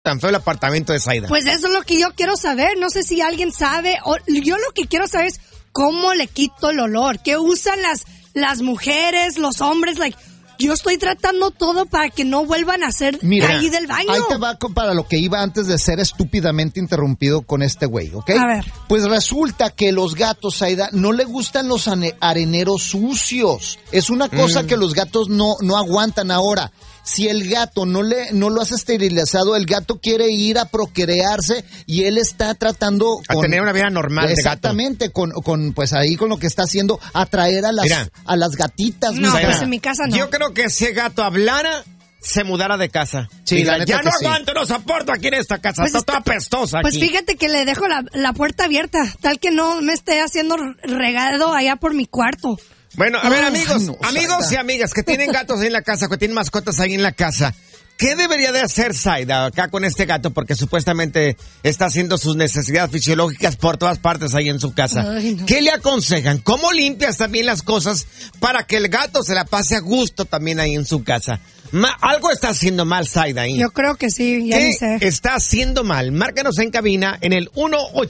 tan feo el apartamento de Zaida? Pues eso es lo que yo quiero saber. No sé si alguien sabe. Yo lo que quiero saber es cómo le quito el olor. ¿Qué usan las mujeres, los hombres? Yo estoy tratando todo para que no vuelvan a hacer ahí del baño. Ahí te va para lo que iba antes de ser estúpidamente interrumpido con este güey, ¿ok? A ver. Pues resulta que los gatos, Zaida, no le gustan los areneros sucios. Es una cosa que los gatos no aguantan ahora. Si el gato no lo has esterilizado, el gato quiere ir a procrearse y él está tratando a tener una vida normal. Exactamente, con pues ahí con lo que está haciendo, atraer a las gatitas. No, pues en mi casa no. Yo creo que si el gato hablara, se mudara de casa. Sí, la neta ya no sí. aguanto, no soporto aquí en esta casa. Pues está toda apestosa pues aquí. Pues fíjate que le dejo la puerta abierta, tal que no me esté haciendo regado allá por mi cuarto. Bueno, a ver, amigos y amigas que tienen gatos ahí en la casa, que tienen mascotas ahí en la casa, ¿qué debería de hacer Zaida acá con este gato? Porque supuestamente está haciendo sus necesidades fisiológicas por todas partes ahí en su casa. Ay, no. ¿Qué le aconsejan? ¿Cómo limpias también las cosas para que el gato se la pase a gusto también ahí en su casa? Algo está haciendo mal Zaida ahí. Yo creo que sí, ya ¿Qué ni sé. está haciendo mal? Márcanos en cabina en el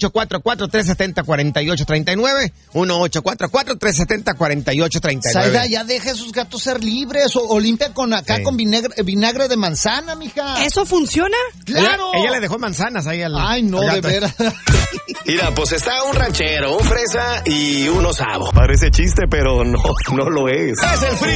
1-844-370-4839, 1-844-370-4839. Zaida, ya deje sus gatos ser libres o limpia con vinagre de manzana, mija. ¿Eso funciona? ¡Claro! Ella le dejó manzanas ahí al Ay, no, al de gato. veras. Mira, pues está un ranchero, un fresa y un osavo. Parece chiste, pero no lo es. Es el Free